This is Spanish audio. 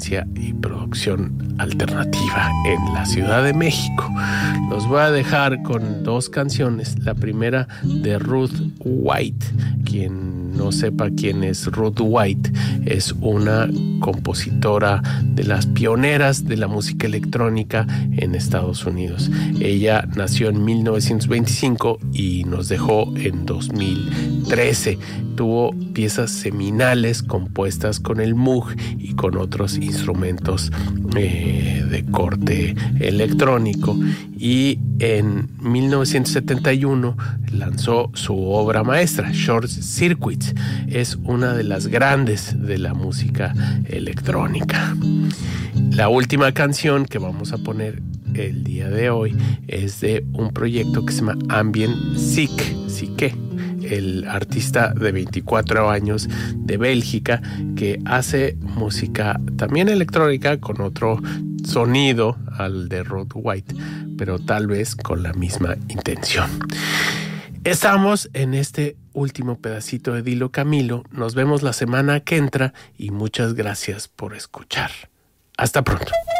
resistencia y producción alternativa en la Ciudad de México. Los voy a dejar con 2 canciones. La primera de Ruth White. Quien no sepa quién es Ruth White, es una compositora de las pioneras de la música electrónica en Estados Unidos. Ella nació en 1925 y nos dejó en 2013. Tuvo piezas seminales compuestas con el Moog y con otros instrumentos de corte electrónico, y en 1971 lanzó su obra maestra, Short Circuits. Es una de las grandes de la música electrónica. La última canción que vamos a poner el día de hoy es de un proyecto que se llama Ambient Psyche, el artista de 24 años de Bélgica, que hace música también electrónica con otro sonido al de Ruth White, pero tal vez con la misma intención. Estamos en este último pedacito de Dilo Camilo. Nos vemos la semana que entra y muchas gracias por escuchar. Hasta pronto.